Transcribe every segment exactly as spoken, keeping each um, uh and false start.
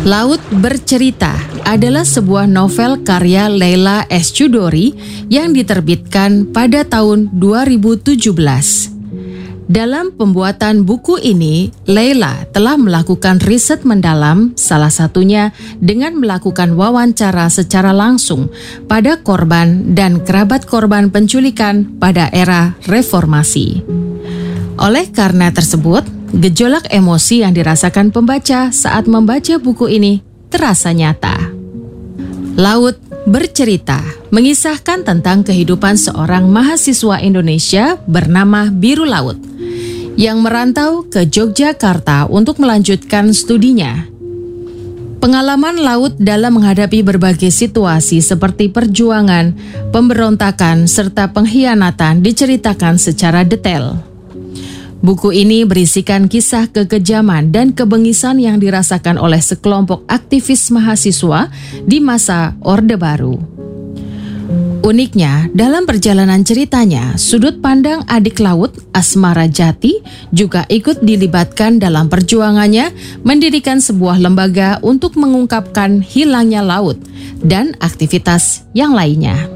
Laut Bercerita adalah sebuah novel karya Leila S. Chudori yang diterbitkan pada tahun dua ribu tujuh belas. Dalam pembuatan buku ini, Leila telah melakukan riset mendalam, salah satunya dengan melakukan wawancara secara langsung pada korban dan kerabat korban penculikan pada era reformasi. Oleh karena tersebut, gejolak emosi yang dirasakan pembaca saat membaca buku ini terasa nyata. Laut Bercerita mengisahkan tentang kehidupan seorang mahasiswa Indonesia bernama Biru Laut yang merantau ke Yogyakarta untuk melanjutkan studinya. Pengalaman Laut dalam menghadapi berbagai situasi seperti perjuangan, pemberontakan, serta pengkhianatan diceritakan secara detail. Buku ini berisikan kisah kekejaman dan kebengisan yang dirasakan oleh sekelompok aktivis mahasiswa di masa Orde Baru. Uniknya, dalam perjalanan ceritanya, sudut pandang adik Laut, Asmara Jati, juga ikut dilibatkan dalam perjuangannya mendirikan sebuah lembaga untuk mengungkapkan hilangnya laut dan aktivitas yang lainnya.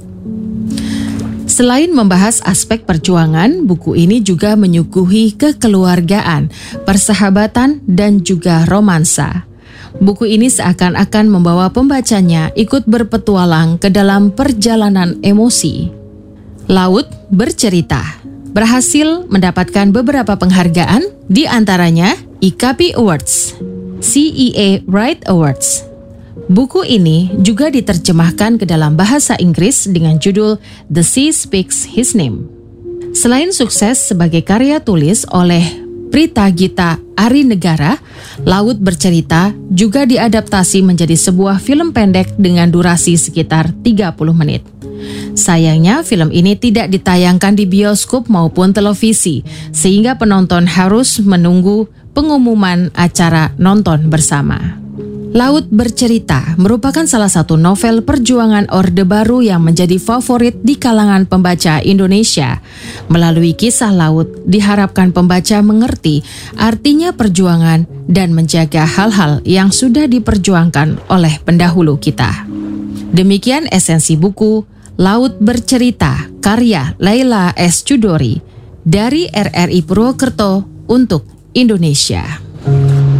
Selain membahas aspek perjuangan, buku ini juga menyuguhi kekeluargaan, persahabatan, dan juga romansa. Buku ini seakan-akan membawa pembacanya ikut berpetualang ke dalam perjalanan emosi. Laut Bercerita berhasil mendapatkan beberapa penghargaan, di antaranya I K P Awards, C E A Wright Awards. Buku ini juga diterjemahkan ke dalam bahasa Inggris dengan judul The Sea Speaks His Name. Selain sukses sebagai karya tulis oleh Prita Gita Arinegara, Laut Bercerita juga diadaptasi menjadi sebuah film pendek dengan durasi sekitar tiga puluh menit. Sayangnya film ini tidak ditayangkan di bioskop maupun televisi, sehingga penonton harus menunggu pengumuman acara nonton bersama. Laut Bercerita merupakan salah satu novel perjuangan Orde Baru yang menjadi favorit di kalangan pembaca Indonesia. Melalui kisah Laut, diharapkan pembaca mengerti artinya perjuangan dan menjaga hal-hal yang sudah diperjuangkan oleh pendahulu kita. Demikian esensi buku Laut Bercerita karya Leila S. Chudori dari R R I Purwokerto untuk Indonesia.